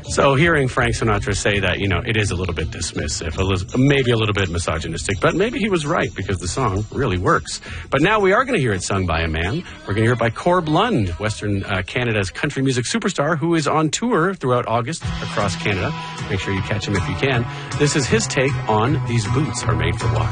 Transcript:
So hearing Frank Sinatra say that, it is a little bit dismissive, maybe a little bit misogynistic, but maybe he was right because the song really works. But now we are going to hear it sung by a man. We're going to hear it by Corb Lund, Western Canada's country music superstar who is on tour throughout August across Canada. Make sure you catch him if you can. This is his take on These Boots Are Made for Walking.